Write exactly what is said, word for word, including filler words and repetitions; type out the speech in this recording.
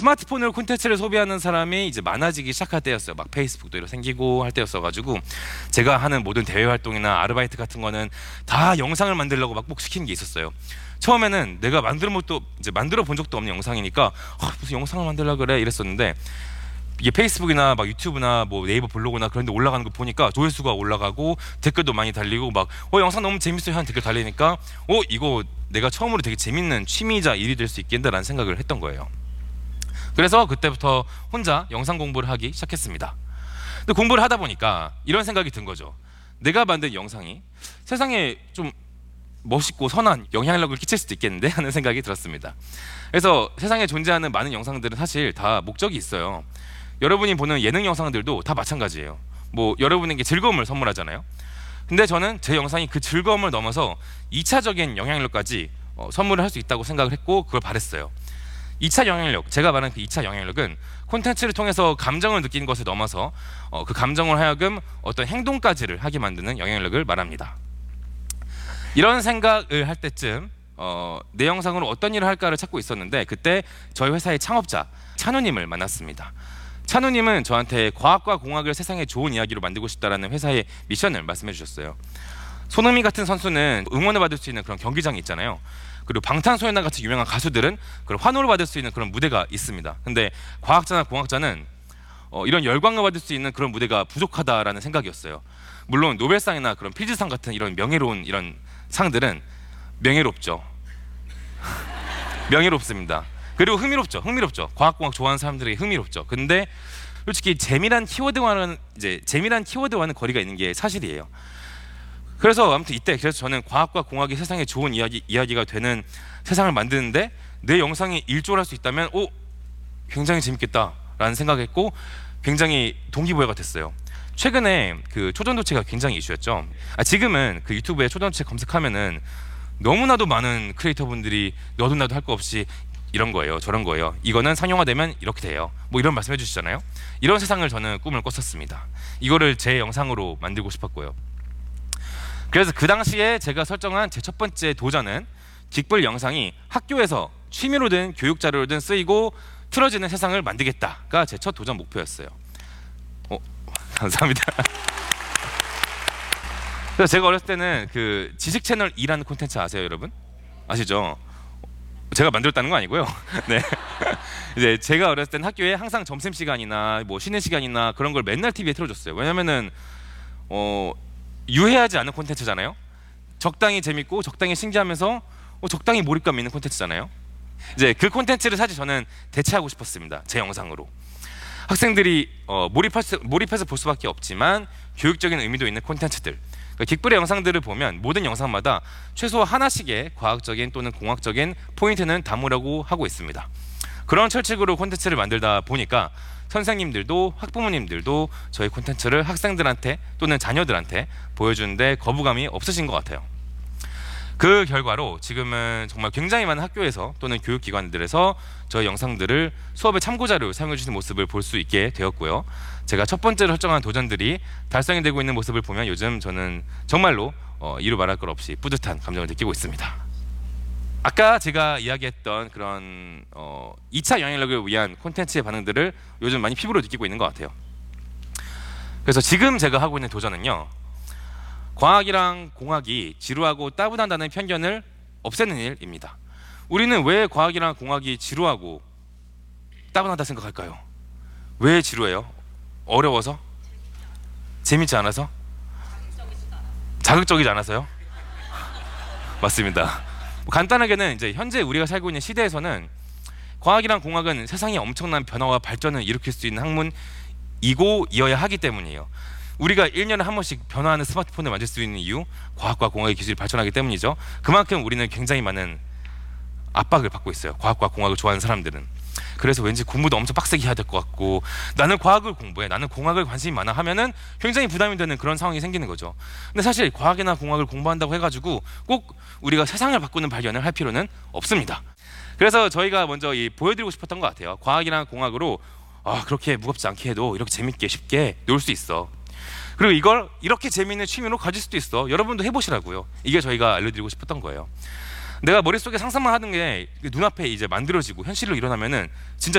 스마트폰으로 콘텐츠를 소비하는 사람이 이제 많아지기 시작할 때였어요. 막 페이스북도 이렇게 생기고 할 때였어가지고 제가 하는 모든 대외 활동이나 아르바이트 같은 거는 다 영상을 만들려고 막 꼭 시키는 게 있었어요. 처음에는 내가 만들어 것도 이제 만들어 본 적도 없는 영상이니까 아, 무슨 영상을 만들려 그래 이랬었는데 이게 페이스북이나 막 유튜브나 뭐 네이버 블로그나 그런 데 올라가는 거 보니까 조회수가 올라가고 댓글도 많이 달리고 막 어 영상 너무 재밌어요 하는 댓글 달리니까 어 이거 내가 처음으로 되게 재밌는 취미이자 일이 될 수 있겠다라는 생각을 했던 거예요. 그래서 그때부터 혼자 영상 공부를 하기 시작했습니다. 근데 공부를 하다 보니까 이런 생각이 든 거죠. 내가 만든 영상이 세상에 좀 멋있고 선한 영향력을 끼칠 수도 있겠는데 하는 생각이 들었습니다. 그래서 세상에 존재하는 많은 영상들은 사실 다 목적이 있어요. 여러분이 보는 예능 영상들도 다 마찬가지예요. 뭐 여러분에게 즐거움을 선물하잖아요. 근데 저는 제 영상이 그 즐거움을 넘어서 이 차적인 영향력까지 어, 선물을 할 수 있다고 생각을 했고 그걸 바랬어요. 이 차 영향력, 제가 말하는 그 이 차 영향력은 콘텐츠를 통해서 감정을 느끼는 것을 넘어서 어, 그 감정을 하여금 어떤 행동까지를 하게 만드는 영향력을 말합니다. 이런 생각을 할 때쯤 어, 내 영상으로 어떤 일을 할까를 찾고 있었는데 그때 저희 회사의 창업자 찬우님을 만났습니다. 찬우님은 저한테 과학과 공학을 세상에 좋은 이야기로 만들고 싶다라는 회사의 미션을 말씀해 주셨어요. 손흥민 같은 선수는 응원을 받을 수 있는 그런 경기장이 있잖아요. 그리고 방탄소년단 같은 유명한 가수들은 그런 환호를 받을 수 있는 그런 무대가 있습니다. 근데 과학자나 공학자는 어, 이런 열광을 받을 수 있는 그런 무대가 부족하다라는 생각이었어요. 물론 노벨상이나 그런 필즈상 같은 이런 명예로운 이런 상들은 명예롭죠. 명예롭습니다. 그리고 흥미롭죠. 흥미롭죠. 과학공학 좋아하는 사람들에게 흥미롭죠. 근데 솔직히 재미란 키워드와는 이제 재미란 키워드와는 거리가 있는 게 사실이에요. 그래서 아무튼 이때 그래서 저는 과학과 공학이 세상에 좋은 이야기 이야기가 되는 세상을 만드는데 내 영상이 일조할 수 있다면 오 굉장히 재밌겠다라는 생각했고 굉장히 동기부여가 됐어요. 최근에 그 초전도체가 굉장히 이슈였죠. 아, 지금은 그 유튜브에 초전도체 검색하면은 너무나도 많은 크리에이터분들이 너도 나도 할 거 없이 이런 거예요, 저런 거예요. 이거는 상용화되면 이렇게 돼요. 뭐 이런 말씀해 주시잖아요. 이런 세상을 저는 꿈을 꿨었습니다. 이거를 제 영상으로 만들고 싶었고요. 그래서 그 당시에 제가 설정한 제 첫 번째 도전은 긱불 영상이 학교에서 취미로든 교육 자료로든 쓰이고 틀어지는 세상을 만들겠다가 제 첫 도전 목표였어요. 어, 감사합니다. 그래서 제가 어렸을 때는 그 지식 채널 이라는 콘텐츠 아세요, 여러분? 아시죠? 제가 만들었다는 거 아니고요. 네. 이제 제가 어렸을 땐 학교에 항상 점심 시간이나 뭐 쉬는 시간이나 그런 걸 맨날 티비에 틀어줬어요. 왜냐면은 어, 유해하지 않은 콘텐츠잖아요. 적당히 재밌고 적당히 신기하면서 어, 적당히 몰입감 있는 콘텐츠잖아요. 이제 그 콘텐츠를 사실 저는 대체하고 싶었습니다. 제 영상으로. 학생들이 어, 몰입해서, 몰입해서 볼 수밖에 없지만 교육적인 의미도 있는 콘텐츠들. 그러니까 긱불의 영상들을 보면 모든 영상마다 최소 하나씩의 과학적인 또는 공학적인 포인트는 담으려고 하고 있습니다. 그런 철칙으로 콘텐츠를 만들다 보니까 선생님들도 학부모님들도 저희 콘텐츠를 학생들한테 또는 자녀들한테 보여주는데 거부감이 없으신 것 같아요. 그 결과로 지금은 정말 굉장히 많은 학교에서 또는 교육기관들에서 저희 영상들을 수업의 참고자료로 사용해 주시는 모습을 볼 수 있게 되었고요. 제가 첫 번째로 설정한 도전들이 달성이 되고 있는 모습을 보면 요즘 저는 정말로 어, 이루 말할 것 없이 뿌듯한 감정을 느끼고 있습니다. 아까 제가 이야기했던 그런 어, 이 차 영향력을 위한 콘텐츠의 반응들을 요즘 많이 피부로 느끼고 있는 것 같아요. 그래서 지금 제가 하고 있는 도전은요, 과학이랑 공학이 지루하고 따분하다는 편견을 없애는 일입니다. 우리는 왜 과학이랑 공학이 지루하고 따분하다 생각할까요? 왜 지루해요? 어려워서? 재밌지 않아서? 자극적이지 않아서요? 맞습니다. 뭐 간단하게는 이제 현재 우리가 살고 있는 시대에서는 과학이랑 공학은 세상에 엄청난 변화와 발전을 일으킬 수 있는 학문이고 이어야 하기 때문이에요. 우리가 일 년에 한 번씩 변화하는 스마트폰을 만들 수 있는 이유, 과학과 공학의 기술이 발전하기 때문이죠. 그만큼 우리는 굉장히 많은 압박을 받고 있어요. 과학과 공학을 좋아하는 사람들은. 그래서 왠지 공부도 엄청 빡세게 해야 될 것 같고, 나는 과학을 공부해, 나는 공학을 관심이 많아 하면은 굉장히 부담이 되는 그런 상황이 생기는 거죠. 근데 사실 과학이나 공학을 공부한다고 해가지고 꼭 우리가 세상을 바꾸는 발견을 할 필요는 없습니다. 그래서 저희가 먼저 이 보여드리고 싶었던 것 같아요. 과학이나 공학으로 아, 그렇게 무겁지 않게 해도 이렇게 재밌게 쉽게 놀 수 있어. 그리고 이걸 이렇게 재미있는 취미로 가질 수도 있어. 여러분도 해보시라고요. 이게 저희가 알려드리고 싶었던 거예요. 내가 머릿속에 상상만 하는 게 눈앞에 이제 만들어지고 현실로 일어나면은 진짜